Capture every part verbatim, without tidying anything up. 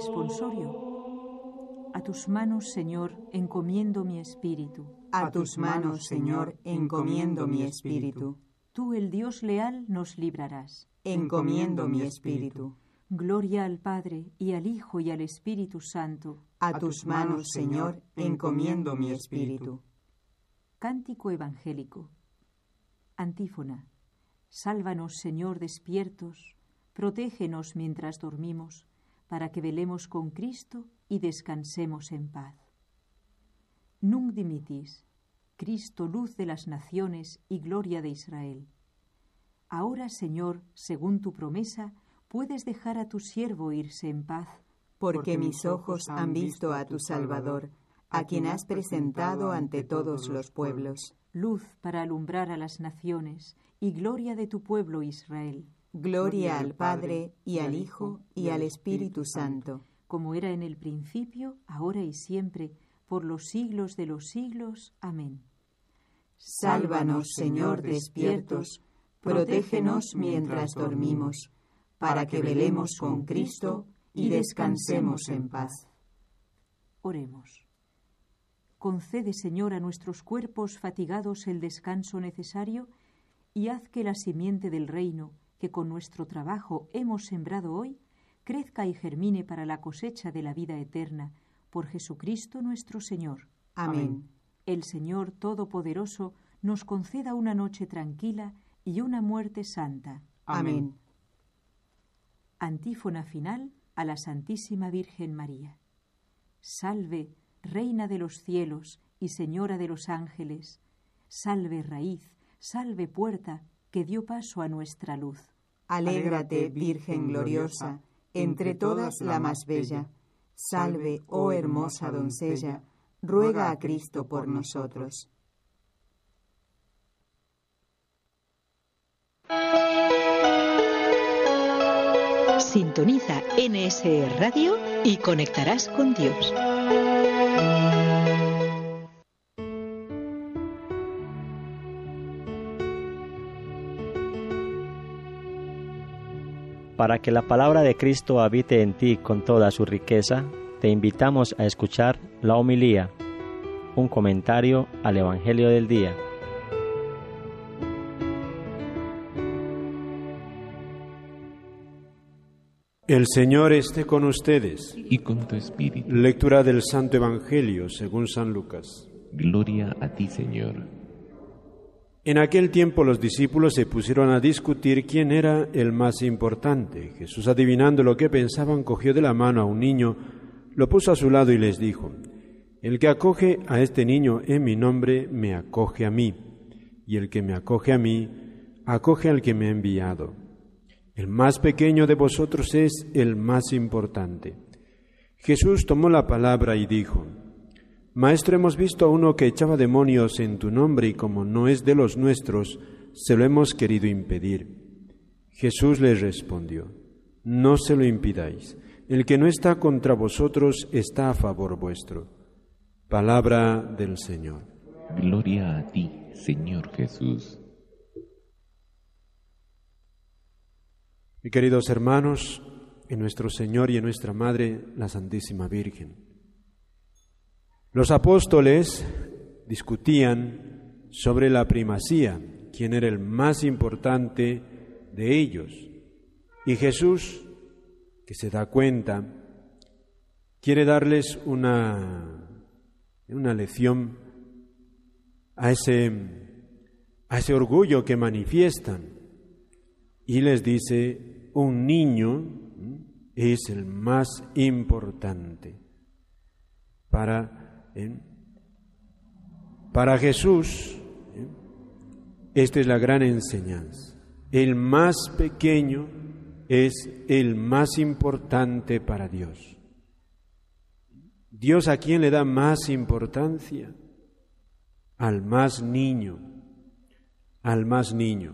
Responsorio. A tus manos, Señor, encomiendo mi espíritu. A tus manos, Señor, encomiendo mi espíritu. Tú, el Dios leal, nos librarás. Encomiendo mi espíritu. Gloria al Padre, y al Hijo, y al Espíritu Santo. A tus manos, Señor, encomiendo mi espíritu. Cántico evangélico. Antífona. Sálvanos, Señor, despiertos, protégenos mientras dormimos, para que velemos con Cristo y descansemos en paz. Nunc dimittis, Cristo, luz de las naciones y gloria de Israel. Ahora, Señor, según tu promesa, puedes dejar a tu siervo irse en paz. Porque mis ojos han visto a tu Salvador, a quien has presentado ante todos los pueblos. Luz para alumbrar a las naciones y gloria de tu pueblo Israel. Gloria al Padre, y al Hijo, y al Espíritu Santo. Como era en el principio, ahora y siempre, por los siglos de los siglos. Amén. Sálvanos, Señor, despiertos, protégenos mientras dormimos, para que velemos con Cristo y descansemos en paz. Oremos. Concede, Señor, a nuestros cuerpos fatigados el descanso necesario y haz que la simiente del reino, que con nuestro trabajo hemos sembrado hoy, crezca y germine para la cosecha de la vida eterna, por Jesucristo nuestro Señor. Amén. El Señor Todopoderoso nos conceda una noche tranquila y una muerte santa. Amén. Antífona final a la Santísima Virgen María. Salve, Reina de los cielos y Señora de los ángeles. Salve, raíz, salve, puerta, que dio paso a nuestra luz. Alégrate, Virgen gloriosa, entre todas la más bella. Salve, oh hermosa doncella, ruega a Cristo por nosotros. Sintoniza N S E Radio y conectarás con Dios. Para que la palabra de Cristo habite en ti con toda su riqueza, te invitamos a escuchar la homilía, un comentario al Evangelio del día. El Señor esté con ustedes. Y con tu espíritu. Lectura del Santo Evangelio según San Lucas. Gloria a ti, Señor. En aquel tiempo los discípulos se pusieron a discutir quién era el más importante. Jesús, adivinando lo que pensaban, cogió de la mano a un niño, lo puso a su lado y les dijo: El que acoge a este niño en mi nombre, me acoge a mí, y el que me acoge a mí, acoge al que me ha enviado. El más pequeño de vosotros es el más importante. Jesús tomó la palabra y dijo: Maestro, hemos visto a uno que echaba demonios en tu nombre y como no es de los nuestros, se lo hemos querido impedir. Jesús les respondió: No se lo impidáis. El que no está contra vosotros está a favor vuestro. Palabra del Señor. Gloria a ti, Señor Jesús. Mis queridos hermanos, en nuestro Señor y en nuestra Madre, la Santísima Virgen. Los apóstoles discutían sobre la primacía, quién era el más importante de ellos. Y Jesús, que se da cuenta, quiere darles una, una lección a ese, a ese orgullo que manifiestan. Y les dice: un niño es el más importante. Para, ¿eh? para Jesús, ¿eh? esta es la gran enseñanza. El más pequeño es el más importante para Dios. ¿Dios a quién le da más importancia? Al más niño, al más niño.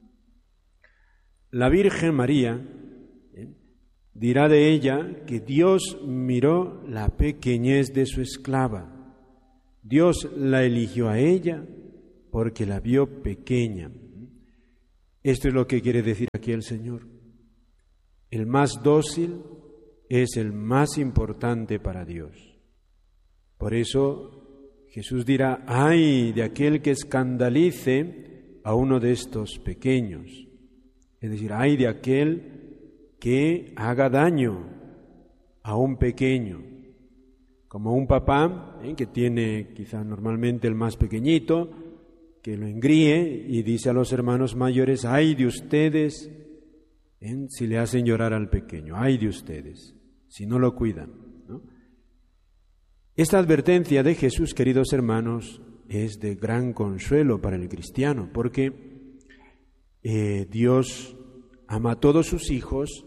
La Virgen María ¿eh? dirá de ella que Dios miró la pequeñez de su esclava. Dios la eligió a ella porque la vio pequeña. Esto es lo que quiere decir aquí el Señor. El más dócil, es el más importante para Dios. Por eso Jesús dirá, ay de aquel que escandalice a uno de estos pequeños. Es decir, ay de aquel que haga daño a un pequeño. Como un papá ¿eh? que tiene quizá normalmente el más pequeñito, que lo engríe y dice a los hermanos mayores, ay de ustedes ¿eh? si le hacen llorar al pequeño, ay de ustedes, si no lo cuidan, ¿no? Esta advertencia de Jesús, queridos hermanos, es de gran consuelo para el cristiano, porque eh, Dios ama a todos sus hijos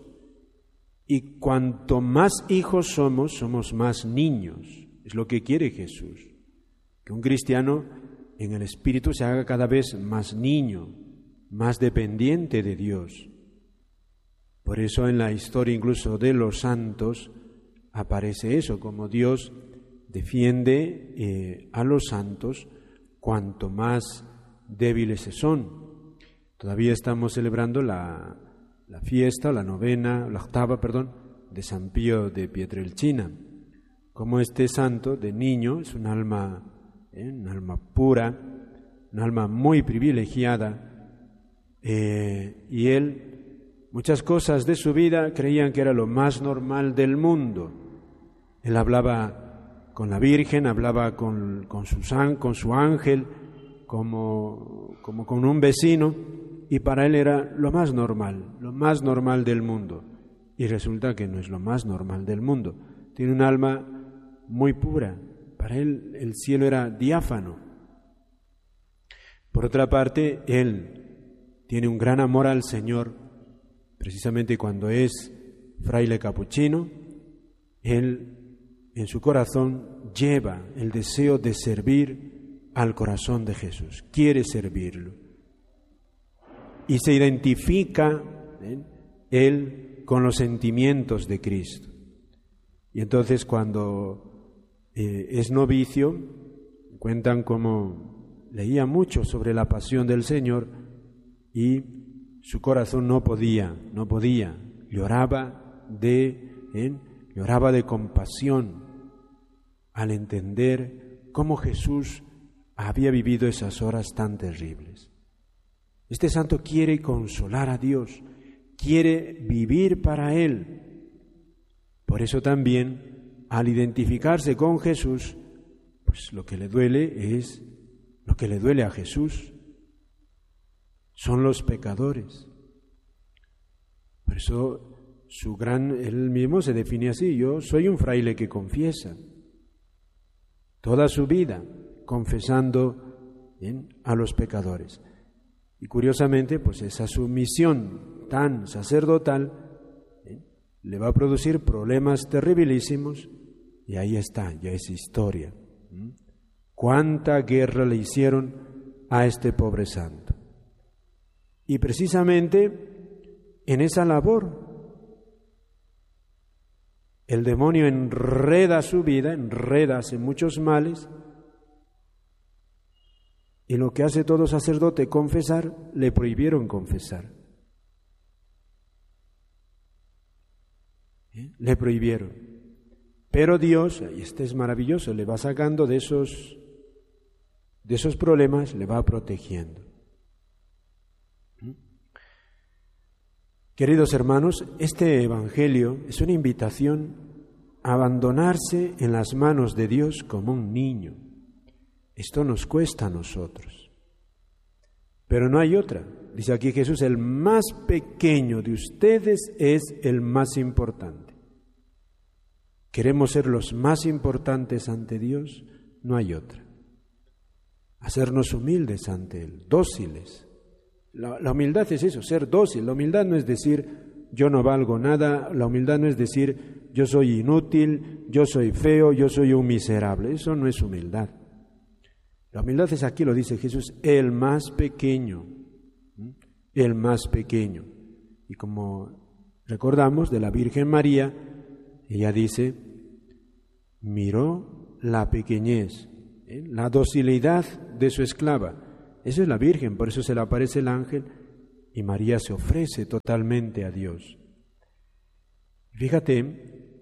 y cuanto más hijos somos, somos más niños. Es lo que quiere Jesús, que un cristiano en el espíritu se haga cada vez más niño, más dependiente de Dios. Por eso en la historia incluso de los santos aparece eso, como Dios defiende eh, a los santos cuanto más débiles son. Todavía estamos celebrando la, la fiesta, la novena, la octava, perdón, de San Pío de Pietrelcina. Como este santo de niño es un alma, eh, un alma pura, un alma muy privilegiada, eh, y él, muchas cosas de su vida creían que era lo más normal del mundo. Él hablaba con la Virgen, hablaba con, con, su, con su ángel, como, como con un vecino, y para él era lo más normal, lo más normal del mundo. Y resulta que no es lo más normal del mundo. Tiene un alma muy pura. Para él el cielo era diáfano. Por otra parte, él tiene un gran amor al Señor. Precisamente cuando es fraile capuchino, él en su corazón lleva el deseo de servir al corazón de Jesús, quiere servirlo. Y se identifica ¿eh? él con los sentimientos de Cristo. Y entonces cuando eh, es novicio, cuentan cómo leía mucho sobre la pasión del Señor y su corazón no podía, no podía, lloraba de, ¿eh? lloraba de compasión al entender cómo Jesús había vivido esas horas tan terribles. Este santo quiere consolar a Dios, quiere vivir para Él. Por eso también, al identificarse con Jesús, pues lo que le duele es lo que le duele a Jesús. Son los pecadores. Por eso su gran, él mismo se define así: yo soy un fraile que confiesa. Toda su vida confesando ¿bien? a los pecadores. Y curiosamente, pues esa sumisión tan sacerdotal ¿bien? le va a producir problemas terribilísimos, y ahí está, ya es historia. ¿Mm? ¿Cuánta guerra le hicieron a este pobre santo? Y precisamente en esa labor el demonio enreda su vida, enreda, hace muchos males, y lo que hace todo sacerdote, confesar, le prohibieron confesar. ¿Eh? Le prohibieron. Pero Dios, y este es maravilloso, le va sacando de esos, de esos problemas, le va protegiendo. ¿Mm? Queridos hermanos, este Evangelio es una invitación a abandonarse en las manos de Dios como un niño. Esto nos cuesta a nosotros. Pero no hay otra. Dice aquí Jesús, el más pequeño de ustedes es el más importante. ¿Queremos ser los más importantes ante Dios? No hay otra. Hacernos humildes ante Él, dóciles. La, la humildad es eso, ser dócil. La humildad no es decir yo no valgo nada, la humildad no es decir yo soy inútil, yo soy feo, yo soy un miserable. Eso no es humildad. La humildad es, aquí lo dice Jesús, el más pequeño, el más pequeño. Y como recordamos de la Virgen María, ella dice, miró la pequeñez, ¿eh? la docilidad de su esclava. Eso es la Virgen, por eso se le aparece el ángel y María se ofrece totalmente a Dios. Fíjate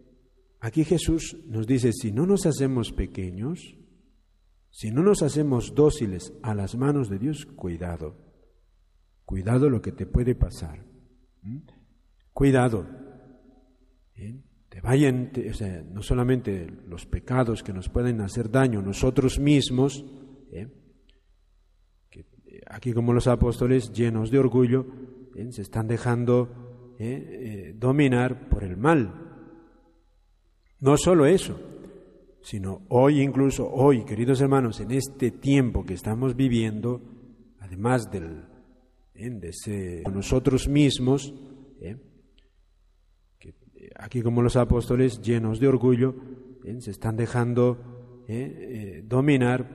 aquí Jesús nos dice, si no nos hacemos pequeños, si no nos hacemos dóciles a las manos de Dios, cuidado, cuidado lo que te puede pasar. ¿Mm? Cuidado. ¿Eh? Te vayan, te, o sea, no solamente los pecados que nos pueden hacer daño nosotros mismos, ¿eh? que aquí como los apóstoles llenos de orgullo, ¿eh? se están dejando ¿eh? Eh, dominar por el mal. No solo eso, sino hoy, incluso hoy, queridos hermanos, en este tiempo que estamos viviendo, además del, ¿eh? de ese, nosotros mismos, ¿eh? aquí como los apóstoles llenos de orgullo, ¿eh? se están dejando ¿eh? Eh, dominar